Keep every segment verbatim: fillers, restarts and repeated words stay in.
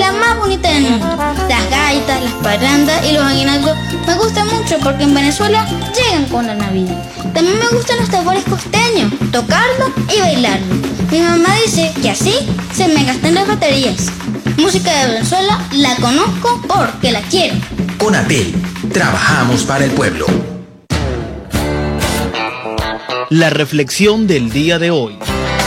la más bonita del mundo. Las gaitas, las parrandas y los aguinaldos me gustan mucho porque en Venezuela llegan con la Navidad. También me gustan los tambores costeños, tocarlo y bailarlo. Mi mamá dice que así se me gastan las baterías. Música de Venezuela la conozco porque la quiero. Conatel, trabajamos para el pueblo. La reflexión del día de hoy.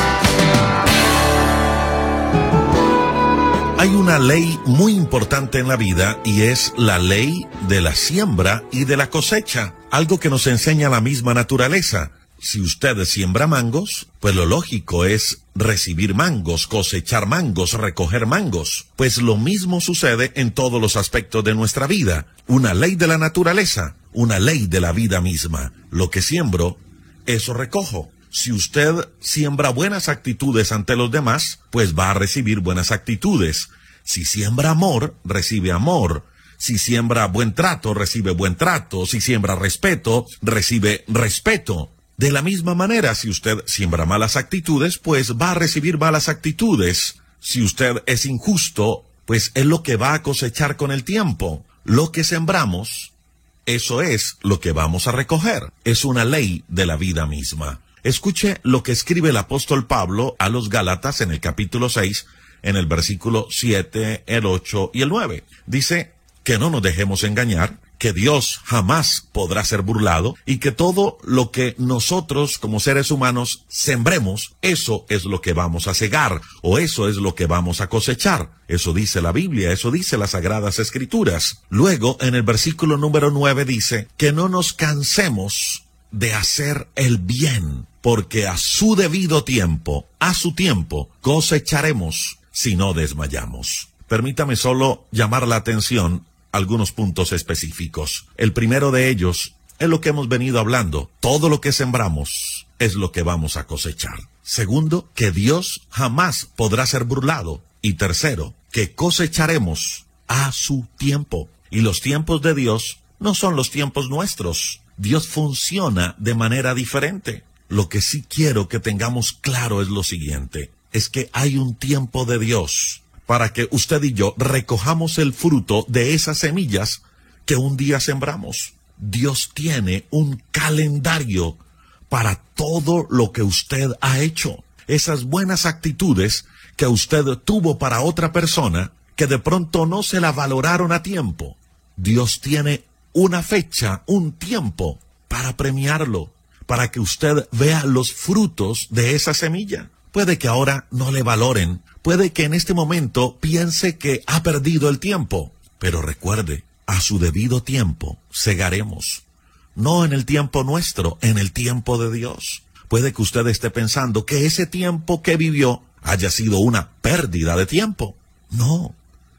Hay una ley muy importante en la vida y es la ley de la siembra y de la cosecha, algo que nos enseña la misma naturaleza. Si usted siembra mangos, pues lo lógico es recibir mangos, cosechar mangos, recoger mangos. Pues lo mismo sucede en todos los aspectos de nuestra vida. Una ley de la naturaleza, una ley de la vida misma. Lo que siembro, eso recojo. Si usted siembra buenas actitudes ante los demás, pues va a recibir buenas actitudes. Si siembra amor, recibe amor. Si siembra buen trato, recibe buen trato. Si siembra respeto, recibe respeto. De la misma manera, si usted siembra malas actitudes, pues va a recibir malas actitudes. Si usted es injusto, pues es lo que va a cosechar con el tiempo. Lo que sembramos, eso es lo que vamos a recoger. Es una ley de la vida misma. Escuche lo que escribe el apóstol Pablo a los Gálatas en el capítulo seis, en el versículo siete, el ocho y el nueve. Dice que no nos dejemos engañar, que Dios jamás podrá ser burlado y que todo lo que nosotros como seres humanos sembremos, eso es lo que vamos a segar o eso es lo que vamos a cosechar. Eso dice la Biblia, eso dice las Sagradas Escrituras. Luego, en el versículo número nueve dice que no nos cansemos de hacer el bien, porque a su debido tiempo, a su tiempo, cosecharemos si no desmayamos. Permítame solo llamar la atención a algunos puntos específicos. El primero de ellos es lo que hemos venido hablando. Todo lo que sembramos es lo que vamos a cosechar. Segundo, que Dios jamás podrá ser burlado. Y tercero, que cosecharemos a su tiempo. Y los tiempos de Dios no son los tiempos nuestros. Dios funciona de manera diferente. Lo que sí quiero que tengamos claro es lo siguiente, es que hay un tiempo de Dios para que usted y yo recojamos el fruto de esas semillas que un día sembramos. Dios tiene un calendario para todo lo que usted ha hecho. Esas buenas actitudes que usted tuvo para otra persona, que de pronto no se la valoraron a tiempo. Dios tiene una fecha, un tiempo para premiarlo, para que usted vea los frutos de esa semilla. Puede que ahora no le valoren, puede que en este momento piense que ha perdido el tiempo, pero recuerde, a su debido tiempo segaremos. No en el tiempo nuestro, en el tiempo de Dios. Puede que usted esté pensando que ese tiempo que vivió haya sido una pérdida de tiempo. No,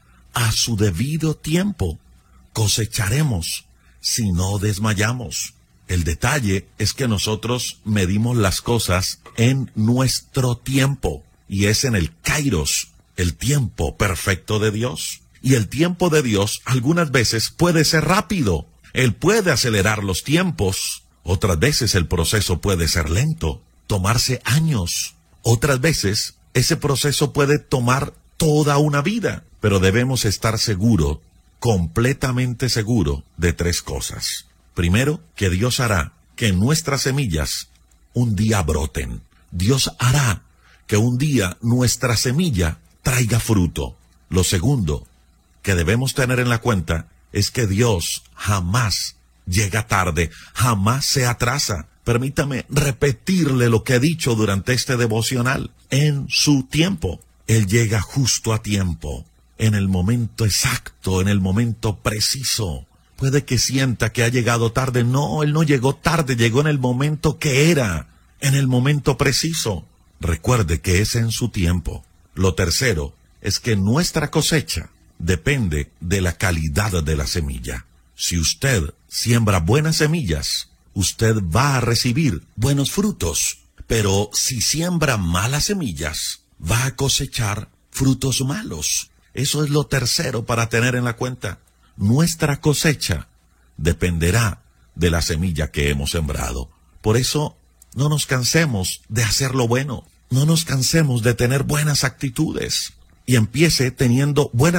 a su debido tiempo cosecharemos si no desmayamos. El detalle es que nosotros medimos las cosas en nuestro tiempo, y es en el kairos, el tiempo perfecto de Dios. Y el tiempo de Dios algunas veces puede ser rápido. Él puede acelerar los tiempos. Otras veces el proceso puede ser lento, tomarse años. Otras veces ese proceso puede tomar toda una vida. Pero debemos estar seguros, completamente seguro, de tres cosas. Primero, que Dios hará que nuestras semillas un día broten. Dios hará que un día nuestra semilla traiga fruto. Lo segundo que debemos tener en la cuenta es que Dios jamás llega tarde, jamás se atrasa. Permítame repetirle lo que he dicho durante este devocional. En su tiempo, Él llega justo a tiempo, en el momento exacto, en el momento preciso. Puede que sienta que ha llegado tarde. No, Él no llegó tarde, llegó en el momento que era, en el momento preciso. Recuerde que es en su tiempo. Lo tercero es que nuestra cosecha depende de la calidad de la semilla. Si usted siembra buenas semillas, usted va a recibir buenos frutos. Pero si siembra malas semillas, va a cosechar frutos malos. Eso es lo tercero para tener en la cuenta. Nuestra cosecha dependerá de la semilla que hemos sembrado. Por eso, no nos cansemos de hacer lo bueno. No nos cansemos de tener buenas actitudes. Y empiece teniendo buenas